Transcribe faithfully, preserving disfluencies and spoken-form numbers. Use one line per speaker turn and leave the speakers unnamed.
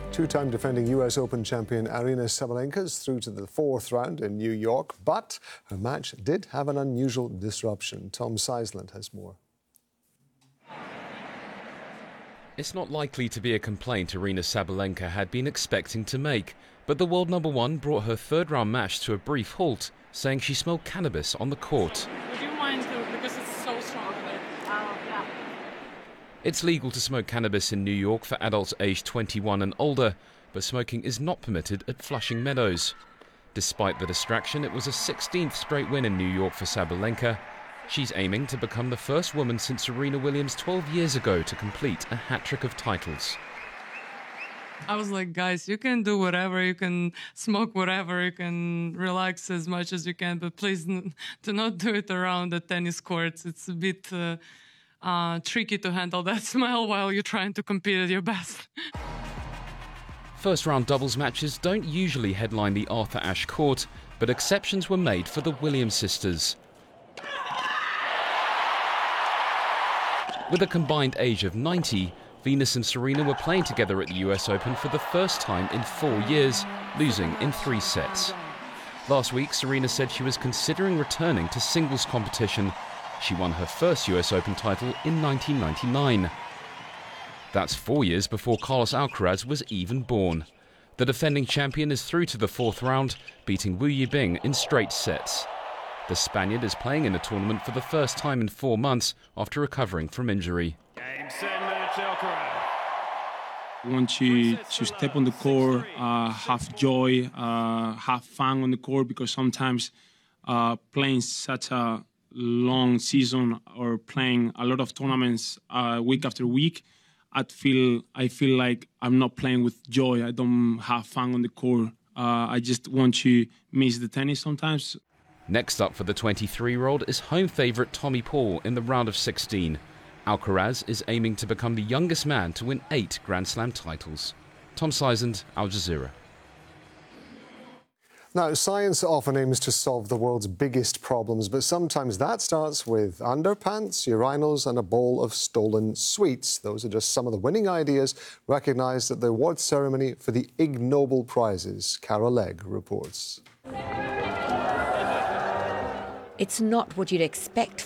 Two-time defending U S Open champion Aryna Sabalenka is through to the fourth round in New York, but her match did have an unusual disruption. Tom Seisland has more.
It's not likely to be a complaint Aryna Sabalenka had been expecting to make, but the world number one brought her third-round match to a brief halt, saying she smelled cannabis on the court.
Would you mind, to, because it's so strong there? Oh, yeah.
It's legal to smoke cannabis in New York for adults aged twenty-one and older, but smoking is not permitted at Flushing Meadows. Despite the distraction, it was a sixteenth straight win in New York for Sabalenka. She's aiming to become the first woman since Serena Williams twelve years ago to complete a hat-trick of titles.
I was like, guys, you can do whatever, you can smoke whatever, you can relax as much as you can, but please n- do not do it around the tennis courts. It's a bit uh, uh, tricky to handle that smell while you're trying to compete at your best.
First-round doubles matches don't usually headline the Arthur Ashe court, but exceptions were made for the Williams sisters. With a combined age of ninety, Venus and Serena were playing together at the U S Open for the first time in four years, losing in three sets. Last week, Serena said she was considering returning to singles competition. She won her first U S Open title in nineteen ninety-nine. That's four years before Carlos Alcaraz was even born. The defending champion is through to the fourth round, beating Wu Yibing in straight sets. The Spaniard is playing in the tournament for the first time in four months after recovering from injury.
I want to, to step on the court, uh, have joy, uh, have fun on the court, because sometimes uh, playing such a long season or playing a lot of tournaments uh, week after week, I feel I feel like I'm not playing with joy. I don't have fun on the court. Uh, I just want to miss the tennis sometimes.
Next up for the twenty-three-year-old is home favourite Tommy Paul in the round of sixteen. Alcaraz is aiming to become the youngest man to win eight Grand Slam titles. Tom Seisland, Al Jazeera.
Now, science often aims to solve the world's biggest problems, but sometimes that starts with underpants, urinals and a bowl of stolen sweets. Those are just some of the winning ideas recognised at the awards ceremony for the Ig Nobel Prizes. Carol Legg reports.
It's not what you'd expect